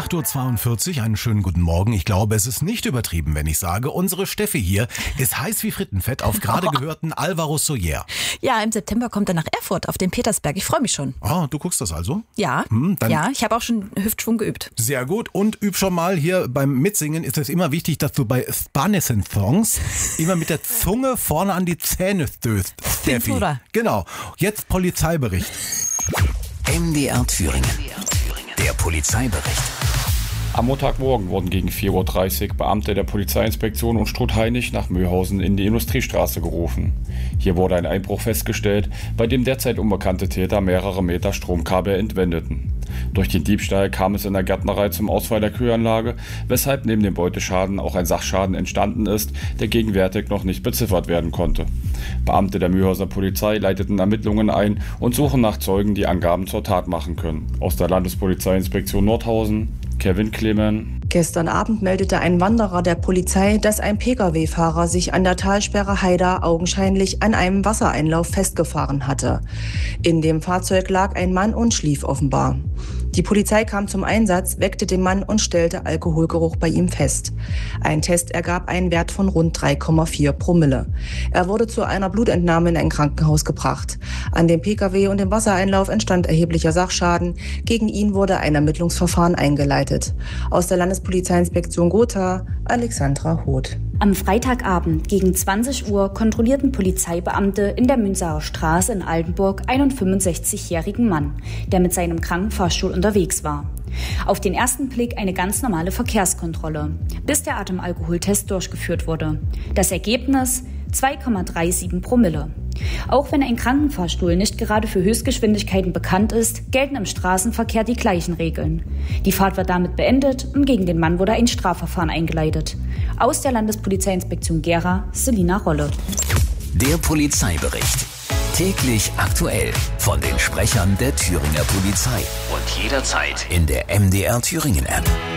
8.42 Uhr, einen schönen guten Morgen. Ich glaube, es ist nicht übertrieben, wenn ich sage, unsere Steffi hier ist heiß wie Frittenfett auf gerade gehörten Alvaro Soler. Ja, im September kommt er nach Erfurt auf den Petersberg. Ich freue mich schon. Ah, du guckst das also? Ja, ja, ich habe auch schon Hüftschwung geübt. Sehr gut. Und üb schon mal hier beim Mitsingen ist es immer wichtig, dass du bei Spanischen-Songs immer mit der Zunge vorne an die Zähne stößt, Steffi. Genau. Jetzt Polizeibericht. MDR Thüringen. Der Polizeibericht. Am Montagmorgen wurden gegen 4.30 Uhr Beamte der Polizeiinspektion und Struth-Hainisch nach Möhausen in die Industriestraße gerufen. Hier wurde ein Einbruch festgestellt, bei dem derzeit unbekannte Täter mehrere Meter Stromkabel entwendeten. Durch den Diebstahl kam es in der Gärtnerei zum Ausfall der Kühlanlage, weshalb neben dem Beuteschaden auch ein Sachschaden entstanden ist, der gegenwärtig noch nicht beziffert werden konnte. Beamte der Möhauser Polizei leiteten Ermittlungen ein und suchen nach Zeugen, die Angaben zur Tat machen können. Aus der Landespolizeiinspektion Nordhausen, Kevin Clemen. Gestern Abend meldete ein Wanderer der Polizei, dass ein Pkw-Fahrer sich an der Talsperre Haida augenscheinlich an einem Wassereinlauf festgefahren hatte. In dem Fahrzeug lag ein Mann und schlief offenbar. Die Polizei kam zum Einsatz, weckte den Mann und stellte Alkoholgeruch bei ihm fest. Ein Test ergab einen Wert von rund 3,4 Promille. Er wurde zu einer Blutentnahme in ein Krankenhaus gebracht. An dem Pkw und dem Wassereinlauf entstand erheblicher Sachschaden. Gegen ihn wurde ein Ermittlungsverfahren eingeleitet. Aus der Landespolizeiinspektion Gotha, Alexandra Hoth. Am Freitagabend gegen 20 Uhr kontrollierten Polizeibeamte in der Münzaer Straße in Altenburg einen 65-jährigen Mann, der mit seinem Krankenfahrstuhl unterwegs war. Auf den ersten Blick eine ganz normale Verkehrskontrolle, bis der Atemalkoholtest durchgeführt wurde. Das Ergebnis: 2,37 Promille. Auch wenn ein Krankenfahrstuhl nicht gerade für Höchstgeschwindigkeiten bekannt ist, gelten im Straßenverkehr die gleichen Regeln. Die Fahrt war damit beendet und gegen den Mann wurde ein Strafverfahren eingeleitet. Aus der Landespolizeiinspektion Gera, Selina Rolle. Der Polizeibericht. Täglich aktuell von den Sprechern der Thüringer Polizei. Und jederzeit in der MDR Thüringen App.